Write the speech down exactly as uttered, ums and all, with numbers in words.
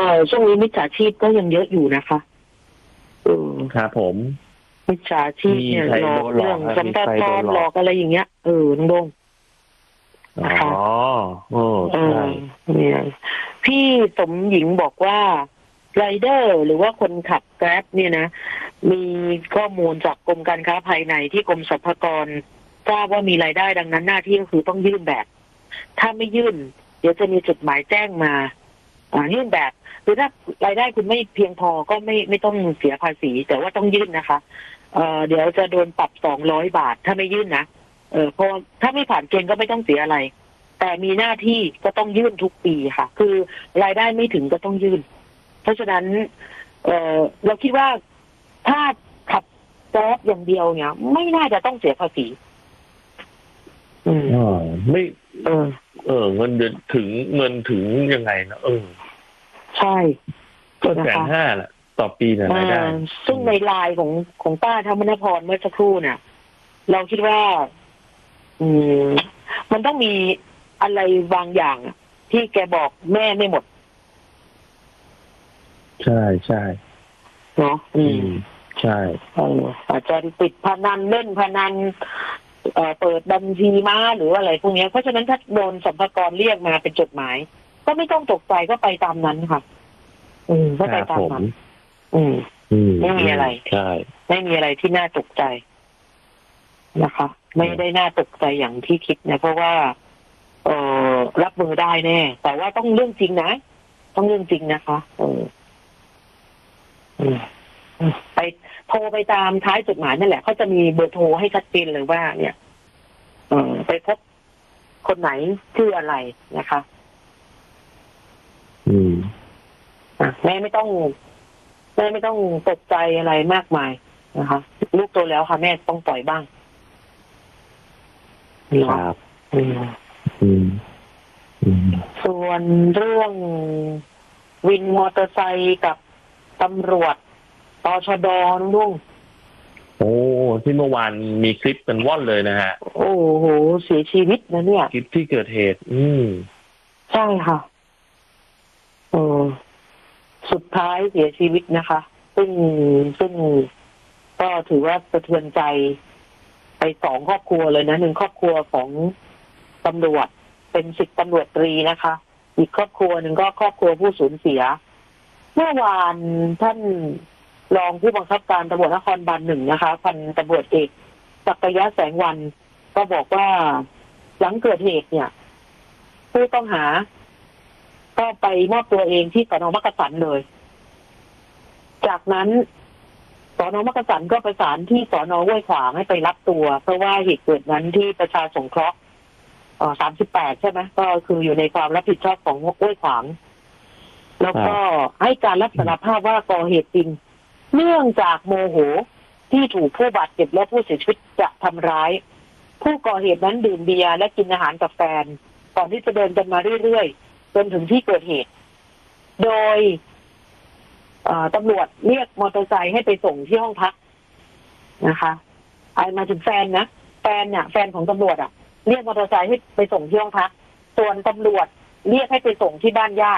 อช่วงนี้มิจฉาชีพก็ยังเยอะอยู่นะคะเออครับผมมิจฉาชีพเนี่ยหลอกเรื่องสัมปทานหลอกอะไรอย่างเงี้ยเออน้องดงนะคะอ๋อโอ้ใช่เนี่ยพี่สมหญิงบอกว่าไรเดอร์หรือว่าคนขับแกร็บเนี่ยนะมีข้อมูลจากกรมการค้าภายในที่กรมสรรพากรทราบว่ามีรายได้ดังนั้นหน้าที่ก็คือต้องยื่นแบบถ้าไม่ยื่นเดี๋ยวจะมีจดหมายแจ้งมาอ่ายื่นแบบหรือถ้ารายได้คุณไม่เพียงพอก็ไม่ไม่ต้องเสียภาษีแต่ว่าต้องยื่นนะคะเอ่อเดี๋ยวจะโดนปรับสองร้อยบาทถ้าไม่ยื่นนะเออเพราะถ้าไม่ผ่านเกณฑ์ก็ไม่ต้องเสียอะไรแต่มีหน้าที่ก็ต้องยื่นทุกปีค่ะคือรายได้ไม่ถึงก็ต้องยื่นเพราะฉะนั้นเออเราคิดว่าถ้าขับแก๊สอย่างเดียวเนี่ยไม่น่าจะต้องเสียภาษีอืมอ๋อไม่เออเออเงินเดือนถึงเงินถึงยังไงนะเออใช่ก็แสนห้าแหละต่อปีเนี่ยรายได้ซึ่งในไลน์ของของป้าธรรมนพรเมื่อสักครู่เนี่ยเราคิดว่า อืมมันต้องมีอะไรบางอย่างที่แกบอกแม่ไม่หมดใช่ใช่เนาะอืมใช่อาจจะติดพนันเล่นพนันเอ่อเปิดบัญชีม้าหรืออะไรพวกนี้เพราะฉะนั้นถ้าโดนสรรพากรเรียกมาเป็นจดหมายก็ไม่ต้องตกใจก็ไปตามนั้นค่ะอืมก็ไปตามนั้นอืมไม่มีอะไรใช่ไม่มีอะไรที่น่าตกใจนะคะไม่ได้น่าตกใจอย่างที่คิดนะเพราะว่าเออรับมือได้แน่แต่ว่าต้องเรื่องจริงนะต้องเรื่องจริงนะคะเออไปโทรไปตามท้ายจดหมายนั่นแหละเขาจะมีเบอร์โทรให้ชัดเจนเลยว่าเนี่ยเออไปพบคนไหนชื่ออะไรนะคะอืมอ่ะแม่ไม่ต้องแม่ไม่ต้องตกใจอะไรมากมายนะคะลูกโตแล้วค่ะแม่ต้องปล่อยบ้างครับอืมอืมอืมส่วนเรื่องวินมอเตอร์ไซค์กับตำรวจตชดนุ่งโอ้ที่เมื่อวานมีคลิปเป็นว่อนเลยนะฮะโอ้โหเสียชีวิตนะเนี่ยคลิปที่เกิดเหตุอืมใช่ค่ะเออสุดท้ายเสียชีวิตนะคะซึ่งซึ่งก็ถือว่าสะเทือนใจไปสองครอบครัวเลยนะหนึ่งครอบครัวของตำรวจเป็นสิบตำรวจตรีนะคะอีกครอบครัวหนึ่งก็ครอบครัวผู้สูญเสียเมื่อวานท่านรองผู้บังคับการตำรวจนครบาลหนึ่งนะคะพันตำรวจเอกศักยะแสงวันก็บอกว่าหลังเกิดเหตุเนี่ยผู้ต้องหาก็ไปมอบตัวเองที่สน.มักกะสันเลยจากนั้นสน.มักกะสันก็ประสานที่สน.ห้วยขวางให้ไปรับตัวเพราะว่าเหตุเกิดนั้นที่ประชาสงเคราะห์เอ่อสามสิบแปดใช่ไหมก็คืออยู่ในความรับผิดชอบของห้วยขวางแล้วก็ให้การรับสารภาพว่าก่อเหตุจริงเนื่องจากโมโหที่ถูกผู้บาดเจ็บและผู้เสียชีวิตจะทำร้ายผู้ก่อเหตุนั้นดื่มเบียร์และกินอาหารกับแฟนก่อนที่จะเดินกันมาเรื่อยๆจนถึงที่เกิดเหตุโดยตำรวจเรียกมอเตอร์ไซค์ให้ไปส่งที่ห้องพักนะคะไอ้มาถึงแฟนนะแฟนเนี่ยแฟนของตำรวจอ่ะเรียกมอเตอร์ไซค์ให้ไปส่งที่ห้องพักส่วนตำรวจเรียกให้ไปส่งที่บ้านญาติ